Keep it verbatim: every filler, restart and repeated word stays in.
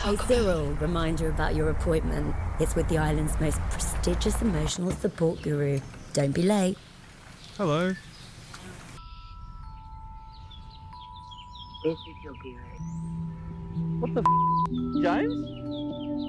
Hey Cyril, reminder about your appointment. It's with the island's most prestigious emotional support guru. Don't be late. Hello. This is your guru. What the f***, James?